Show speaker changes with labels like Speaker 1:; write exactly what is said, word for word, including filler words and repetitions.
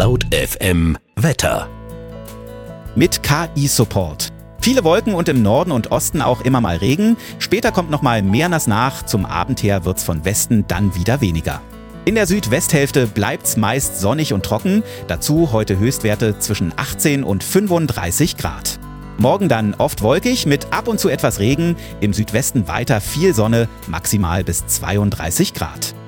Speaker 1: Laut F M Wetter.
Speaker 2: Mit K I-Support. Viele Wolken und im Norden und Osten auch immer mal Regen. Später kommt noch mal mehr nass nach. Zum Abend her wird's von Westen dann wieder weniger. In der Südwesthälfte bleibt's meist sonnig und trocken. Dazu heute Höchstwerte zwischen achtzehn und fünfunddreißig Grad. Morgen dann oft wolkig mit ab und zu etwas Regen. Im Südwesten weiter viel Sonne, maximal bis zweiunddreißig Grad.